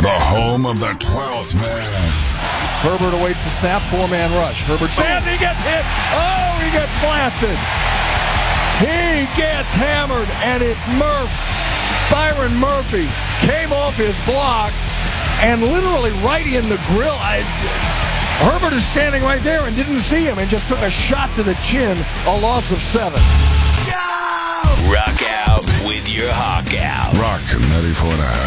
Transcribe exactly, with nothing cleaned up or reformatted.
The home of the twelfth man. Herbert awaits the snap, four-man rush. Herbert stands, he gets hit. Oh, he gets blasted. He gets hammered, and it's Murph. Byron Murphy came off his block and literally right in the grill. I, Herbert is standing right there and didn't see him and just took a shot to the chin, a loss of seven. Rock out with your Hawk out. Rock ninety-four and a half.